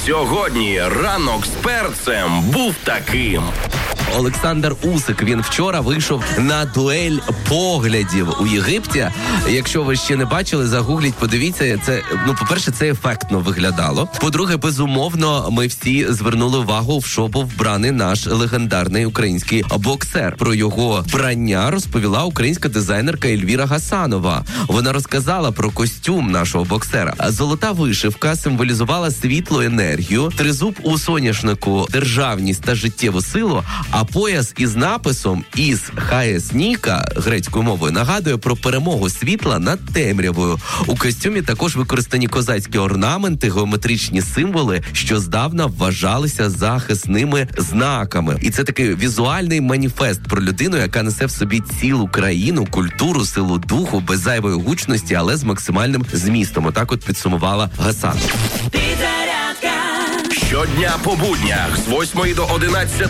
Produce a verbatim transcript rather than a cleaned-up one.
Сьогодні ранок з перцем був таким. Олександр Усик, він вчора вийшов на дуель поглядів у Єгипті. Якщо ви ще не бачили, загугліть, подивіться. Це, ну, по-перше, це ефектно виглядало. По-друге, безумовно, ми всі звернули увагу, в що був вбраний наш легендарний український боксер. Про його вбрання розповіла українська дизайнерка Ельвіра Гасанова. Вона розказала про костюм нашого боксера. Золота вишивка символізувала світлу енергію, тризуб у соняшнику, державність та життєву силу, а пояс із написом «Із Хаес Ніка» грецькою мовою нагадує про перемогу світла над темрявою. У костюмі також використані козацькі орнаменти, геометричні символи, що здавна вважалися захисними знаками. І це такий візуальний маніфест про людину, яка несе в собі цілу країну, культуру, силу духу, без зайвої гучності, але з максимальним змістом. Отак от підсумувала Гасанова. Щодня по буднях з восьмої до одинадцятої